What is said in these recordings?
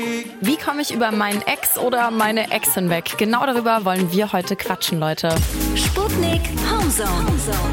Wie komme ich über meinen Ex oder meine Ex hinweg? Genau darüber wollen wir heute quatschen, Leute. Sputnik Homezone.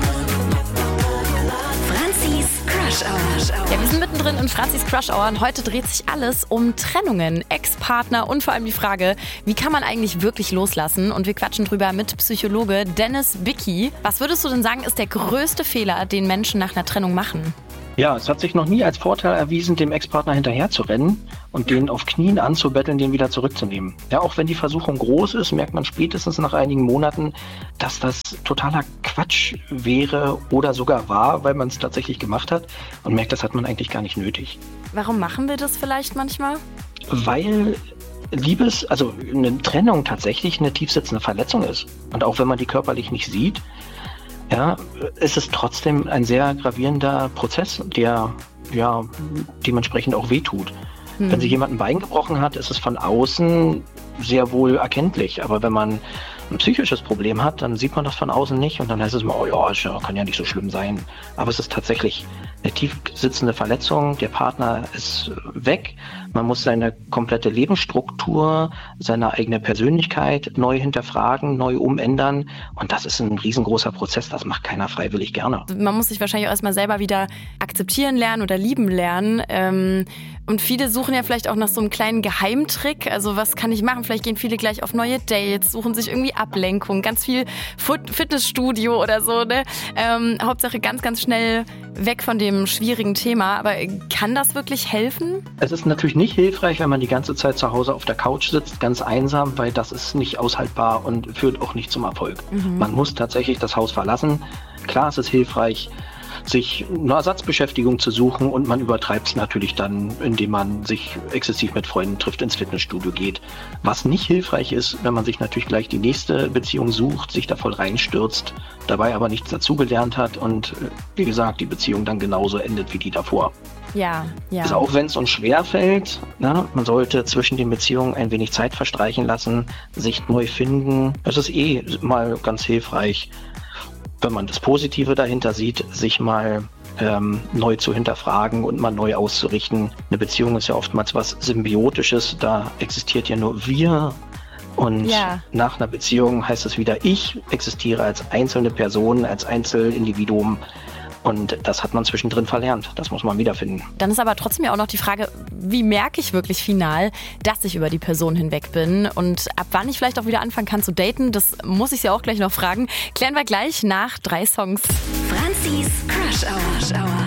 Franzis Crush Hour. Ja, wir sind mittendrin in Franzis Crush Hour und heute dreht sich alles um Trennungen, Ex-Partner und vor allem die Frage, wie kann man eigentlich wirklich loslassen? Und wir quatschen drüber mit Psychologe Dennis Bicki. Was würdest du denn sagen, ist der größte Fehler, den Menschen nach einer Trennung machen? Ja, es hat sich noch nie als Vorteil erwiesen, dem Ex-Partner hinterher zu rennen und den auf Knien anzubetteln, den wieder zurückzunehmen. Ja, auch wenn die Versuchung groß ist, merkt man spätestens nach einigen Monaten, dass das totaler Quatsch wäre oder sogar war, weil man es tatsächlich gemacht hat und merkt, das hat man eigentlich gar nicht nötig. Warum machen wir das vielleicht manchmal? Weil also eine Trennung tatsächlich eine tiefsitzende Verletzung ist. Und auch wenn man die körperlich nicht sieht, ja, es ist trotzdem ein sehr gravierender Prozess, der ja dementsprechend auch wehtut. Wenn sich jemand ein Bein gebrochen hat, ist es von außen sehr wohl erkenntlich. Aber wenn man ein psychisches Problem hat, dann sieht man das von außen nicht und dann heißt es immer, oh ja, kann ja nicht so schlimm sein. Aber es ist tatsächlich eine tief sitzende Verletzung. Der Partner ist weg. Man muss seine komplette Lebensstruktur, seine eigene Persönlichkeit neu hinterfragen, neu umändern. Und das ist ein riesengroßer Prozess. Das macht keiner freiwillig gerne. Man muss sich wahrscheinlich auch erstmal selber wieder akzeptieren lernen oder lieben lernen. Und viele suchen ja vielleicht auch nach so einem kleinen Geheimtrick. Also was kann ich machen? Vielleicht gehen viele gleich auf neue Dates, suchen sich irgendwie Ablenkung, ganz viel Fitnessstudio oder so. Ne? Hauptsache ganz, ganz schnell weg von dem schwierigen Thema. Aber kann das wirklich helfen? Es ist natürlich nicht hilfreich, wenn man die ganze Zeit zu Hause auf der Couch sitzt, ganz einsam, weil das ist nicht aushaltbar und führt auch nicht zum Erfolg. Man muss tatsächlich das Haus verlassen. Klar, es ist hilfreich, sich eine Ersatzbeschäftigung zu suchen und man übertreibt es natürlich dann, indem man sich exzessiv mit Freunden trifft, ins Fitnessstudio geht. Was nicht hilfreich ist, wenn man sich natürlich gleich die nächste Beziehung sucht, sich da voll reinstürzt, dabei aber nichts dazugelernt hat und wie gesagt, die Beziehung dann genauso endet wie die davor. Ja. Also auch wenn es uns schwerfällt, man sollte zwischen den Beziehungen ein wenig Zeit verstreichen lassen, sich neu finden. Das ist mal ganz hilfreich, wenn man das Positive dahinter sieht, sich mal neu zu hinterfragen und mal neu auszurichten. Eine Beziehung ist ja oftmals was Symbiotisches, da existiert ja nur wir. Und nach einer Beziehung heißt es wieder, ich existiere als einzelne Person, als Einzelindividuum. Und das hat man zwischendrin verlernt. Das muss man wiederfinden. Dann ist aber trotzdem ja auch noch die Frage, wie merke ich wirklich final, dass ich über die Person hinweg bin? Und ab wann ich vielleicht auch wieder anfangen kann zu daten, das muss ich ja auch gleich noch fragen. Klären wir gleich nach 3 Songs. Franzis Crush Hour.